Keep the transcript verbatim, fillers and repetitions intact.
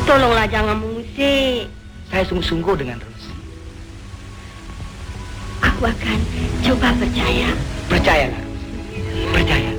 Tolonglah jangan mengusik. Saya sungguh-sungguh dengan Ros. Aku akan coba percaya. Percayalah, Ros. Percaya.